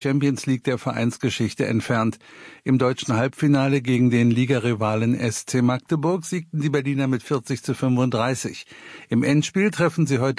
Champions League der Vereinsgeschichte entfernt. Im deutschen Halbfinale gegen den Ligarivalen SC Magdeburg siegten die Berliner mit 40:35. Im Endspiel treffen sie heute